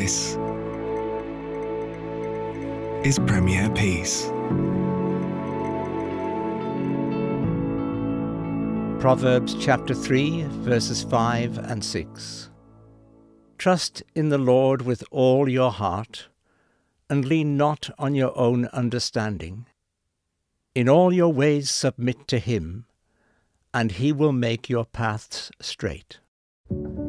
This is Premier Peace. Proverbs chapter 3, verses 5 and 6. Trust in the Lord with all your heart, and lean not on your own understanding. In all your ways submit to him, and he will make your paths straight.